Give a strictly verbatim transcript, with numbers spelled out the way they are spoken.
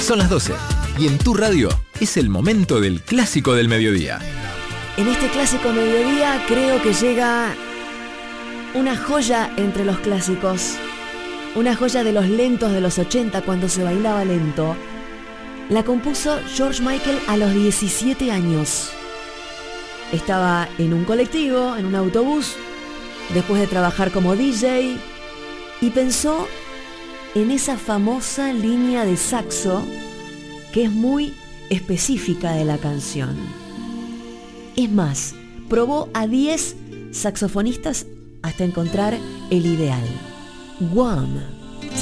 Son las doce y en tu radio es el momento del clásico del mediodía. En este clásico mediodía creo que llega una joya entre los clásicos. Una joya de los lentos de los ochenta cuando se bailaba lento. La compuso George Michael a los diecisiete años. Estaba en un colectivo, en un autobús, después de trabajar como D J, y pensó en esa famosa línea de saxo que es muy específica de la canción. Es más, probó a diez saxofonistas hasta encontrar el ideal. Guam.